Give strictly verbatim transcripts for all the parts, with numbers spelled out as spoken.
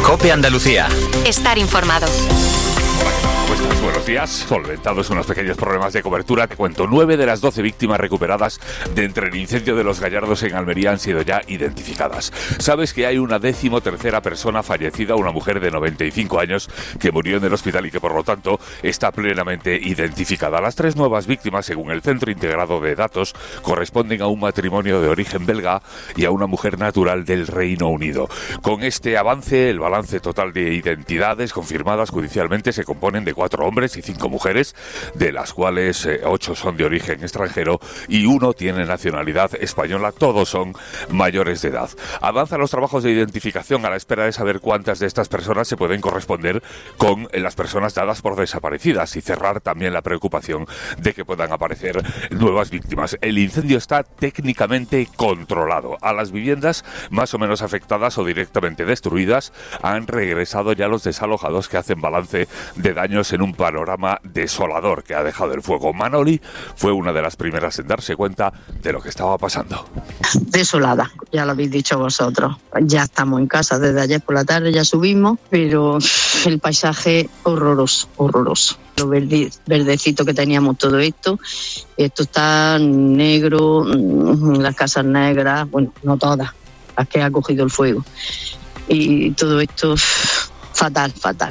COPE Andalucía. Estar informado. ¿Cómo estás? Buenos días. Solventados unos pequeños problemas de cobertura, te cuento. Nueve de las doce víctimas recuperadas de entre el incendio de Los Gallardos en Almería han sido ya identificadas. Sabes que hay una décimo tercera persona fallecida, una mujer de noventa y cinco años que murió en el hospital y que por lo tanto está plenamente identificada. Las tres nuevas víctimas, según el Centro Integrado de Datos, corresponden a un matrimonio de origen belga y a una mujer natural del Reino Unido. Con este avance, el balance total de identidades confirmadas judicialmente se componen de cuatro hombres y cinco mujeres, de las cuales eh, ocho son de origen extranjero y uno tiene nacionalidad española. Todos son mayores de edad. Avanzan los trabajos de identificación a la espera de saber cuántas de estas personas se pueden corresponder con eh, las personas dadas por desaparecidas y cerrar también la preocupación de que puedan aparecer nuevas víctimas. El incendio está técnicamente controlado. A las viviendas más o menos afectadas o directamente destruidas han regresado ya los desalojados, que hacen balance de daños en un panorama desolador que ha dejado el fuego. Manoli fue una de las primeras en darse cuenta de lo que estaba pasando. Desolada, ya lo habéis dicho vosotros. Ya estamos en casa desde ayer por la tarde, ya subimos, pero el paisaje horroroso, horroroso. Lo verde, verdecito que teníamos todo esto, esto está negro, las casas negras, bueno, no todas, las que ha cogido el fuego. Y todo esto fatal, fatal.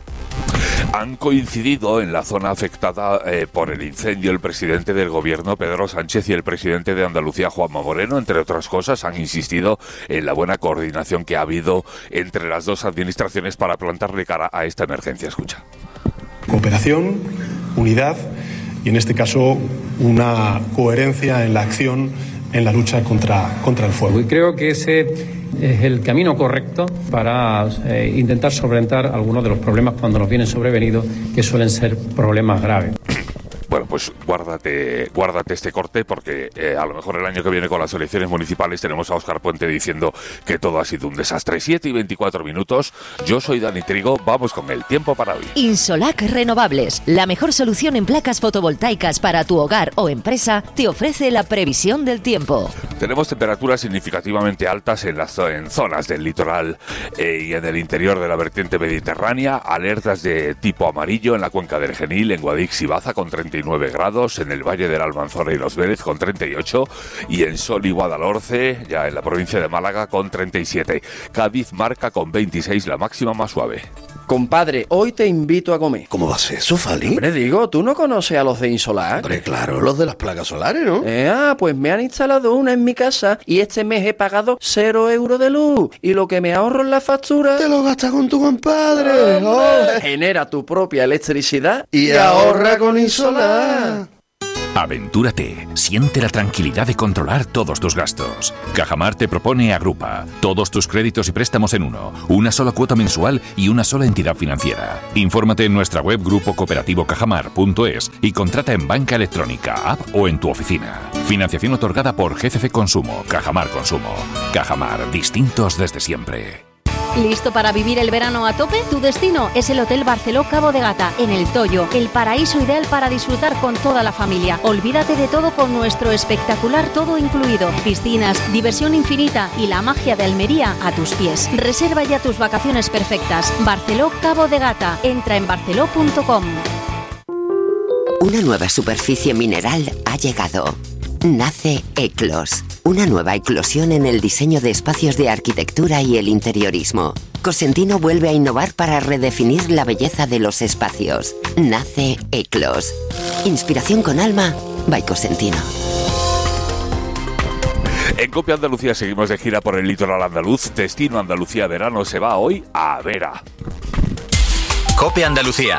Han coincidido en la zona afectada eh, por el incendio el presidente del gobierno, Pedro Sánchez, y el presidente de Andalucía, Juanma Moreno. Entre otras cosas, han insistido en la buena coordinación que ha habido entre las dos administraciones para plantarle cara a esta emergencia. Escucha. Cooperación, unidad y, en este caso, una coherencia en la acción en la lucha contra, contra el fuego. Y creo que ese es el camino correcto para eh, intentar solventar algunos de los problemas cuando nos vienen sobrevenidos, que suelen ser problemas graves. Bueno, pues guárdate, guárdate este corte, porque eh, a lo mejor el año que viene con las elecciones municipales tenemos a Óscar Puente diciendo que todo ha sido un desastre. siete y veinticuatro minutos, yo soy Dani Trigo, vamos con el tiempo para hoy. Insolac Renovables, la mejor solución en placas fotovoltaicas para tu hogar o empresa, te ofrece la previsión del tiempo. Tenemos temperaturas significativamente altas en las en zonas del litoral eh, y en el interior de la vertiente mediterránea, alertas de tipo amarillo en la cuenca del Genil, en Guadix y Baza con treinta y nueve grados, en el Valle del Almanzora y Los Vélez con treinta y ocho, y en Sol y Guadalhorce, ya en la provincia de Málaga, con treinta y siete. Cádiz marca con veintiséis la máxima más suave. Compadre, hoy te invito a comer. ¿Cómo va a ser eso, Fali? Hombre, digo, ¿tú no conoces a los de Insolac? Hombre, claro, los de las placas solares, ¿no? Eh, ah, pues me han instalado una en mi casa y este mes he pagado cero euros de luz. Y lo que me ahorro en la factura... ¡Te lo gastas con tu compadre! Oh, genera tu propia electricidad y, y ahorra con Insolac. Aventúrate, siente la tranquilidad de controlar todos tus gastos. Cajamar te propone Agrupa, todos tus créditos y préstamos en uno, una sola cuota mensual y una sola entidad financiera. Infórmate en nuestra web grupo cooperativo cajamar punto es y contrata en banca electrónica, app o en tu oficina. Financiación otorgada por G C C Consumo, Cajamar Consumo. Cajamar, distintos desde siempre. ¿Listo para vivir el verano a tope? Tu destino es el Hotel Barceló Cabo de Gata, en El Toyo, el paraíso ideal para disfrutar con toda la familia. Olvídate de todo con nuestro espectacular todo incluido. Piscinas, diversión infinita y la magia de Almería a tus pies. Reserva ya tus vacaciones perfectas. Barceló Cabo de Gata. Entra en barceló punto com. Una nueva superficie mineral ha llegado. Nace Eclos, una nueva eclosión en el diseño de espacios de arquitectura y el interiorismo. Cosentino vuelve a innovar para redefinir la belleza de los espacios. Nace Eclos. Inspiración con alma, by Cosentino. En COPE Andalucía seguimos de gira por el litoral andaluz. Destino Andalucía Verano se va hoy a Vera. COPE Andalucía.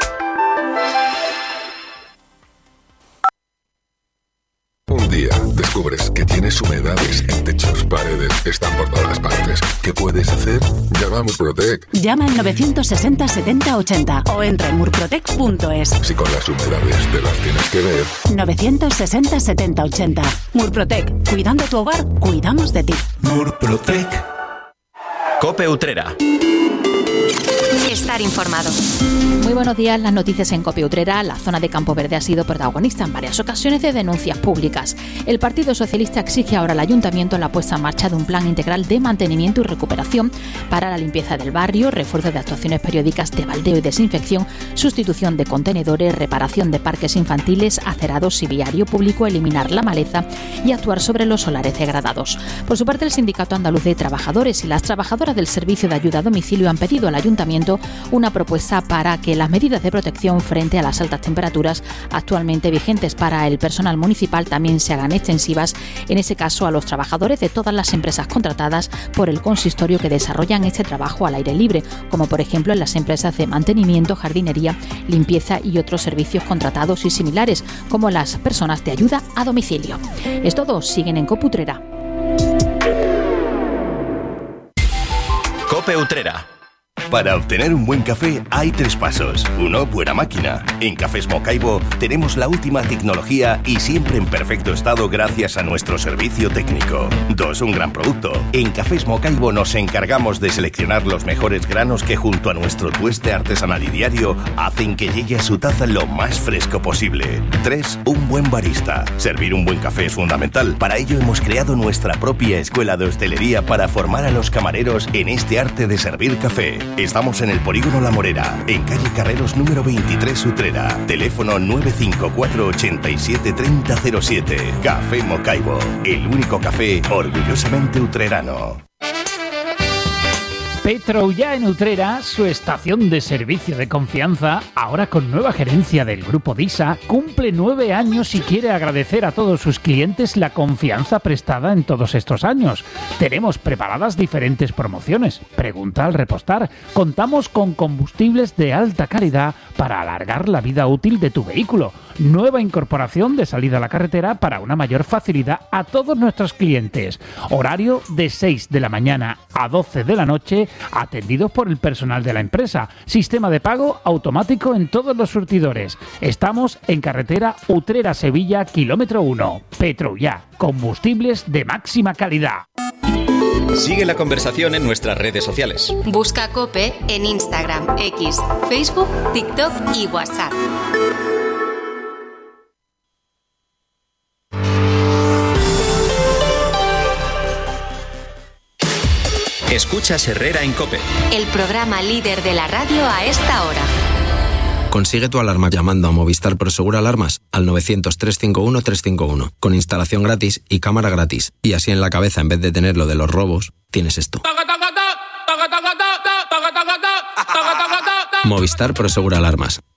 Un día descubres que tienes humedades en techos, paredes, están por todas partes. ¿Qué puedes hacer? Llama a Murprotec. Llama al novecientos sesenta setenta ochenta o entra en murprotec punto es. Si con las humedades te las tienes que ver. novecientos sesenta setenta ochenta. Murprotec. Cuidando tu hogar, cuidamos de ti. Murprotec. COPE Utrera. Estar informado. Muy buenos días, las noticias en COPE Utrera. La zona de Campo Verde ha sido protagonista en varias ocasiones de denuncias públicas. El Partido Socialista exige ahora al Ayuntamiento la puesta en marcha de un plan integral de mantenimiento y recuperación para la limpieza del barrio, refuerzo de actuaciones periódicas de baldeo y desinfección, sustitución de contenedores, reparación de parques infantiles, acerados y viario público, eliminar la maleza y actuar sobre los solares degradados. Por su parte, el Sindicato Andaluz de Trabajadores y las trabajadoras del Servicio de Ayuda a Domicilio han pedido al Ayuntamiento una propuesta para que las medidas de protección frente a las altas temperaturas actualmente vigentes para el personal municipal también se hagan extensivas, en ese caso a los trabajadores de todas las empresas contratadas por el consistorio que desarrollan este trabajo al aire libre, como por ejemplo en las empresas de mantenimiento, jardinería, limpieza y otros servicios contratados y similares, como las personas de ayuda a domicilio. Es todo, siguen en COPE Utrera. COPE Utrera. Para obtener un buen café hay tres pasos. Uno, buena máquina. En Cafés Mocaibo tenemos la última tecnología y siempre en perfecto estado gracias a nuestro servicio técnico. Dos, un gran producto. En Cafés Mocaibo nos encargamos de seleccionar los mejores granos que junto a nuestro tueste artesanal y diario hacen que llegue a su taza lo más fresco posible. Tres, un buen barista. Servir un buen café es fundamental. Para ello hemos creado nuestra propia escuela de hostelería para formar a los camareros en este arte de servir café. Estamos en el Polígono La Morera, en calle Carreros número veintitrés Utrera. Teléfono nueve cinco cuatro, ochenta y siete, treinta cero siete. Café Mocaibo, el único café orgullosamente utrerano. Petroullà en Utrera, su estación de servicio de confianza, ahora con nueva gerencia del Grupo DISA, cumple nueve años y quiere agradecer a todos sus clientes la confianza prestada en todos estos años. Tenemos preparadas diferentes promociones. Pregunta al repostar. Contamos con combustibles de alta calidad para alargar la vida útil de tu vehículo. Nueva incorporación de salida a la carretera para una mayor facilidad a todos nuestros clientes. Horario de seis de la mañana a doce de la noche, atendidos por el personal de la empresa. Sistema de pago automático en todos los surtidores. Estamos en carretera Utrera-Sevilla, kilómetro uno. Petroullà, combustibles de máxima calidad. Sigue la conversación en nuestras redes sociales. Busca COPE en Instagram, X, Facebook, TikTok y WhatsApp. Escuchas Herrera en COPE. El programa líder de la radio a esta hora. Consigue tu alarma llamando a Movistar Prosegur Alarmas al novecientos, trescientos cincuenta y uno, trescientos cincuenta y uno, con instalación gratis y cámara gratis. Y así en la cabeza, en vez de tener lo de los robos, tienes esto. Movistar Prosegur Alarmas.